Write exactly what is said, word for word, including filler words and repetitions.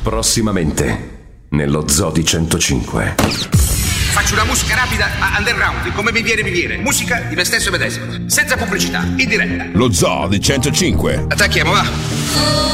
Prossimamente, nello Zoo di centocinque. Faccio una musica rapida a underground, come mi viene mi viene. Musica di me stesso e medesimo, senza pubblicità, in diretta. Lo Zoo di centocinque. Attacchiamo, va.